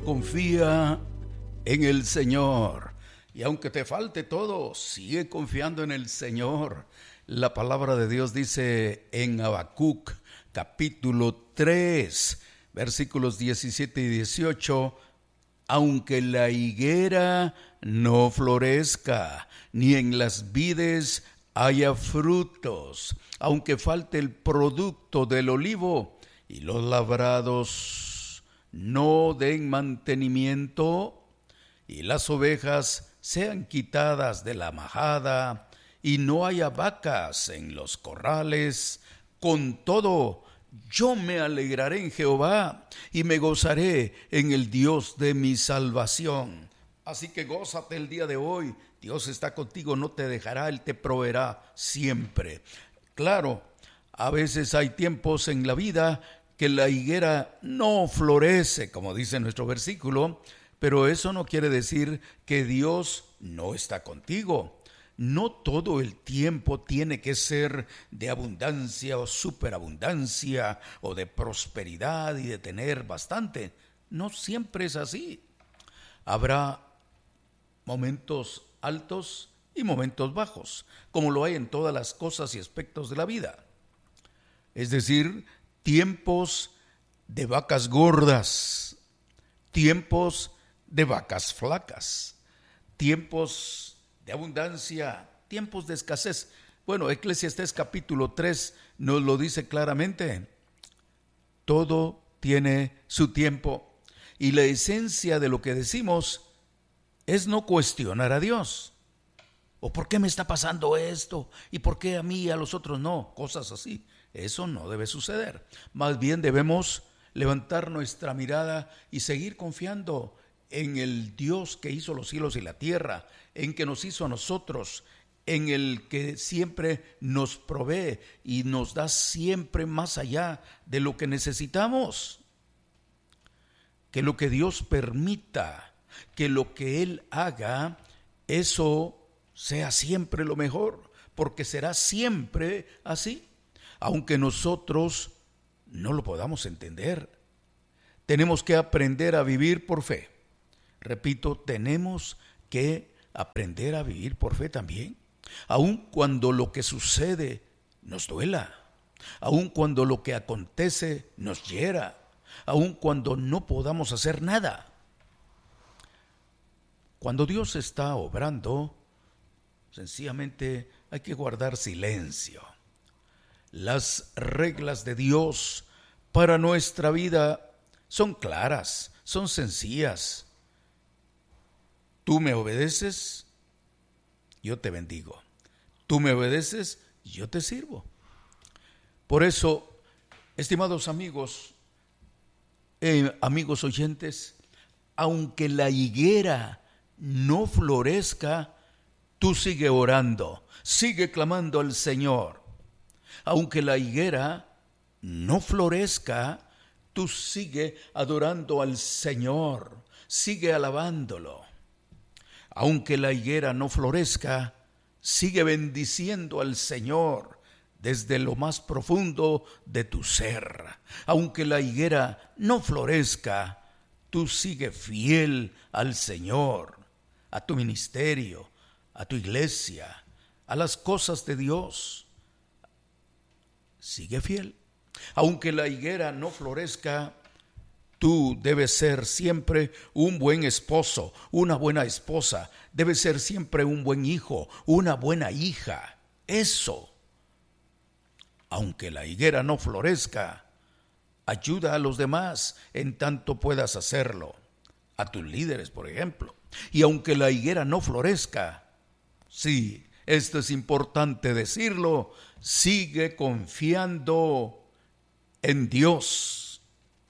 Confía en el Señor. Y aunque te falte todo, sigue confiando en el Señor. La palabra de Dios dice en Habacuc, capítulo 3, versículos 17 y 18, aunque la higuera no florezca, ni en las vides haya frutos, aunque falte el producto del olivo, y los labrados no den mantenimiento, y las ovejas sean quitadas de la majada, y no haya vacas en los corrales, con todo yo me alegraré en Jehová, y me gozaré en el Dios de mi salvación. Así que gózate el día de hoy. Dios está contigo, no te dejará, Él te proveerá siempre. Claro, a veces hay tiempos en la vida que la higuera no florece, como dice nuestro versículo, pero eso no quiere decir que Dios no está contigo. No todo el tiempo tiene que ser de abundancia o superabundancia o de prosperidad y de tener bastante. No siempre es así. Habrá momentos altos y momentos bajos, como lo hay en todas las cosas y aspectos de la vida. Es decir, tiempos de vacas gordas, tiempos de vacas flacas, tiempos de abundancia, tiempos de escasez. Bueno, Eclesiastés capítulo 3 nos lo dice claramente. Todo tiene su tiempo. Y la esencia de lo que decimos es no cuestionar a Dios. ¿O por qué me está pasando esto? ¿Y por qué a mí y a los otros no? Cosas así. Eso no debe suceder. Más bien debemos levantar nuestra mirada y seguir confiando en el Dios que hizo los cielos y la tierra, en que nos hizo a nosotros, en el que siempre nos provee y nos da siempre más allá de lo que necesitamos. Que lo que Dios permita, que lo que Él haga, eso sea siempre lo mejor, porque será siempre así, aunque nosotros no lo podamos entender. Tenemos que aprender a vivir por fe. Repito, tenemos que aprender a vivir por fe también, aun cuando lo que sucede nos duela, aun cuando lo que acontece nos hiera, aun cuando no podamos hacer nada. Cuando Dios está obrando, sencillamente hay que guardar silencio. Las reglas de Dios para nuestra vida son claras, son sencillas. Tú me obedeces, yo te bendigo. Tú me obedeces, yo te sirvo. Por eso, estimados amigos, amigos oyentes, aunque la higuera no florezca, tú sigue orando, sigue clamando al Señor. Aunque la higuera no florezca, tú sigue adorando al Señor, sigue alabándolo. Aunque la higuera no florezca, sigue bendiciendo al Señor desde lo más profundo de tu ser. Aunque la higuera no florezca, tú sigue fiel al Señor, a tu ministerio, a tu iglesia, a las cosas de Dios. Sigue fiel. Aunque la higuera no florezca, tú debes ser siempre un buen esposo, una buena esposa. Debes ser siempre un buen hijo, una buena hija. Eso. Aunque la higuera no florezca, ayuda a los demás en tanto puedas hacerlo. A tus líderes, por ejemplo. Y aunque la higuera no florezca, sí, esto es importante decirlo, sigue confiando en Dios.